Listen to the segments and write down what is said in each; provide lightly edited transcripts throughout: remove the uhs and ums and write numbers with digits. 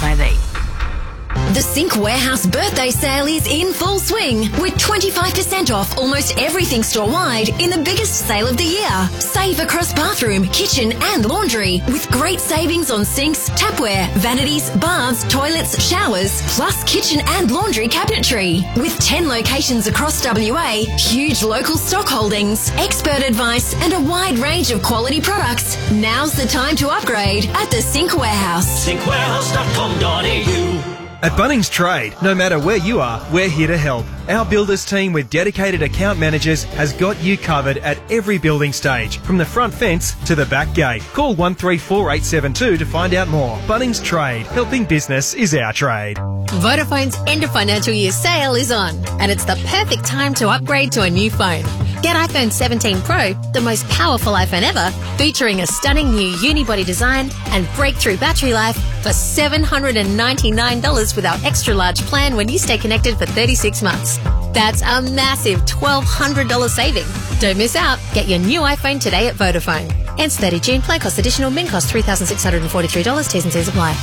say they. The Sync Warehouse birthday sale is in full swing with 25% off almost everything store-wide in the biggest sale of the year. Save across bathroom, kitchen and laundry with great savings on sinks, tapware, vanities, baths, toilets, showers, plus kitchen and laundry cabinetry. With 10 locations across WA, huge local stock holdings, expert advice and a wide range of quality products. Now's the time to upgrade at the Sync Warehouse. syncwarehouse.com.au. At Bunnings Trade, no matter where you are, we're here to help. Our builders team with dedicated account managers has got you covered at every building stage, from the front fence to the back gate. Call 134872 to find out more. Bunnings Trade, helping business is our trade. Vodafone's end of financial year sale is on, and it's the perfect time to upgrade to a new phone. Get iPhone 17 Pro, the most powerful iPhone ever, featuring a stunning new unibody design and breakthrough battery life for $799 with our extra large plan when you stay connected for 36 months. That's a massive $1,200 saving. Don't miss out. Get your new iPhone today at Vodafone. Ends 30 June. Plan cost additional. Min cost $3,643. T's and C's apply.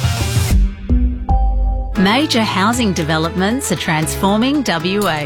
Major housing developments are transforming WA,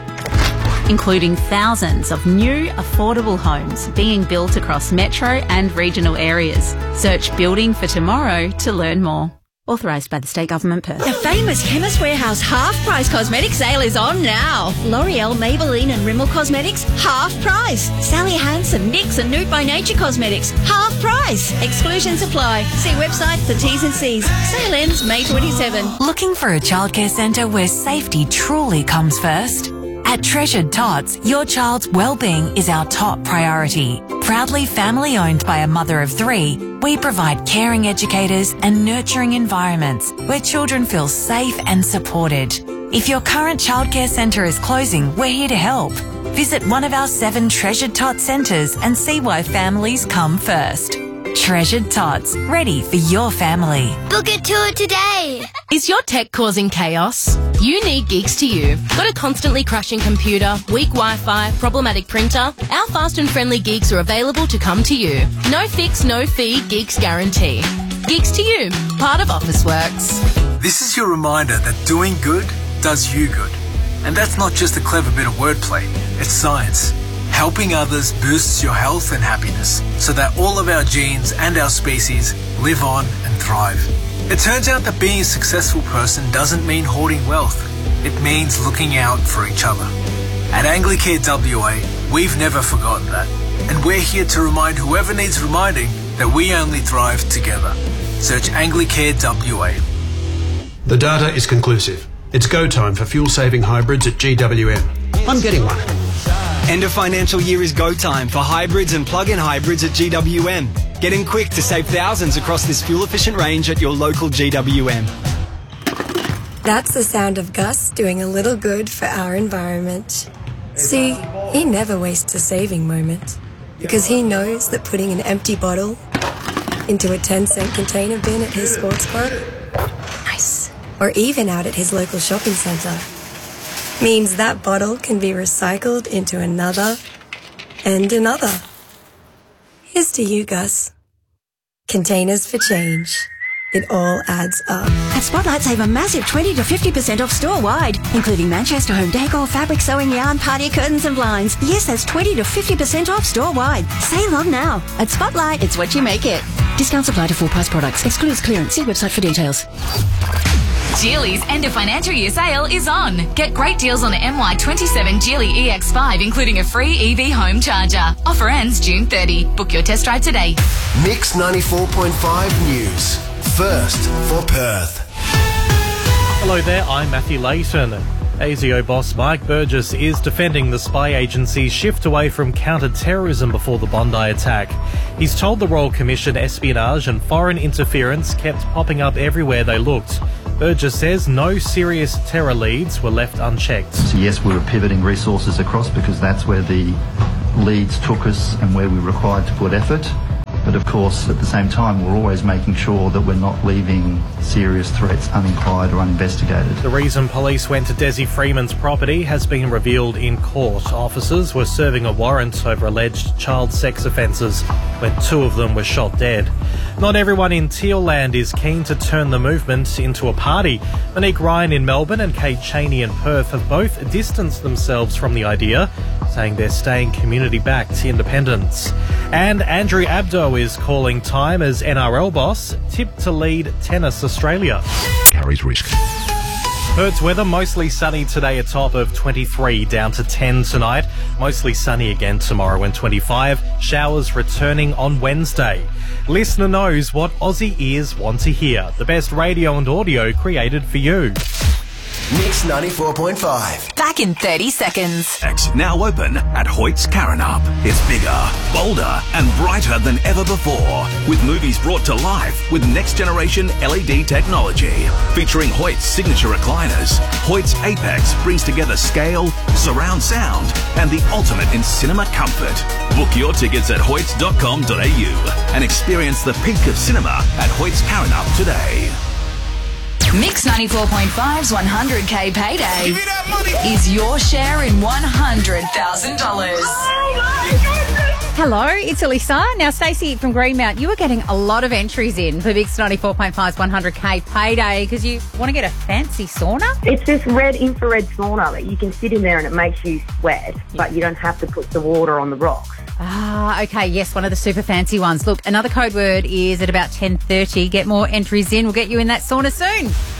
including thousands of new affordable homes being built across metro and regional areas. Search Building for Tomorrow to learn more. Authorised by the State Government, Perth. The famous Chemist Warehouse half-price cosmetic sale is on now. L'Oreal, Maybelline and Rimmel Cosmetics, half price. Sally Hansen, NYX and Nude by Nature Cosmetics, half price. Exclusions apply. See website for T's and C's. Sale ends May 27. Looking for a childcare centre where safety truly comes first? At Treasured Tots, your child's well-being is our top priority. Proudly family-owned by a mother of 3, we provide caring educators and nurturing environments where children feel safe and supported. If your current childcare centre is closing, we're here to help. Visit one of our 7 Treasured Tots centres and see why families come first. Treasured Tots, ready for your family. Book a tour today. Is your tech causing chaos? You need Geeks to You. Got a constantly crashing computer, weak Wi-Fi, problematic printer? Our fast and friendly Geeks are available to come to you. No fix, no fee, Geeks guarantee. Geeks to You, part of Officeworks. This is your reminder that doing good does you good. And that's not just a clever bit of wordplay, it's science. Helping others boosts your health and happiness so that all of our genes and our species live on and thrive. It turns out that being a successful person doesn't mean hoarding wealth. It means looking out for each other. At Anglicare WA, we've never forgotten that. And we're here to remind whoever needs reminding that we only thrive together. Search Anglicare WA. The data is conclusive. It's go time for fuel-saving hybrids at GWM. I'm getting one. End of financial year is go time for hybrids and plug-in hybrids at GWM. Get in quick to save thousands across this fuel-efficient range at your local GWM. That's the sound of Gus doing a little good for our environment. See, he never wastes a saving moment because he knows that putting an empty bottle into a 10-cent container bin at his sports club, nice, or even out at his local shopping centre, means that bottle can be recycled into another and another. Here's to you, Gus. Containers for change. It all adds up. At Spotlight, save a massive 20 to 50% off store-wide, including Manchester home decor, fabric, sewing, yarn, party curtains and blinds. Yes, that's 20 to 50% off store-wide. Save on now. At Spotlight, it's what you make it. Discounts apply to full-price products. Excludes clearance. See website for details. Geely's end of financial year sale is on. Get great deals on the MY27 Geely EX5, including a free EV home charger. Offer ends June 30. Book your test drive today. Mix 94.5 News. First for Perth. Hello there, I'm Matthew Layton. ASIO boss Mike Burgess is defending the spy agency's shift away from counter-terrorism before the Bondi attack. He's told the Royal Commission espionage and foreign interference kept popping up everywhere they looked. Burgess says no serious terror leads were left unchecked. So yes, we were pivoting resources across because that's where the leads took us and where we were required to put effort. But of course, at the same time, we're always making sure that we're not leaving serious threats uninquired or uninvestigated. The reason police went to Desi Freeman's property has been revealed in court. Officers were serving a warrant over alleged child sex offences. when 2 of them were shot dead. Not everyone in Tealland is keen to turn the movement into a party. Monique Ryan in Melbourne and Kate Cheney in Perth have both distanced themselves from the idea, saying they're staying community-backed independents. And Andrew Abdo is calling time as NRL boss, tipped to lead Tennis Australia. Carries risk. Perth's weather, mostly sunny today, a top of 23, down to 10 tonight. Mostly sunny again tomorrow and 25. Showers returning on Wednesday. Listener knows what Aussie ears want to hear. The best radio and audio created for you. Mix 94.5. Back in 30 seconds. Now open at Hoyt's Karrinyup. It's bigger, bolder and brighter than ever before, with movies brought to life with next generation LED technology. Featuring Hoyt's signature recliners, Hoyt's Apex brings together scale, surround sound and the ultimate in cinema comfort. Book your tickets at hoyts.com.au and experience the peak of cinema at Hoyt's Karrinyup today. Mix 94.5's 100K payday is your share in $100,000. Hello, it's Alyssa. Now, Stacey from Greenmount, you are getting a lot of entries in for Mix 94.5's 100K payday because you want to get a fancy sauna? It's this red infrared sauna that you can sit in there and it makes you sweat, but you don't have to put the water on the rocks. Ah, okay, yes, one of the super fancy ones. Look, another code word is at about 10:30. Get more entries in. We'll get you in that sauna soon.